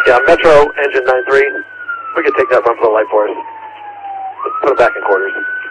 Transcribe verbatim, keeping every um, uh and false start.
Yeah, Metro, engine nine three. We could take that run for the light for us. Put it back in quarters.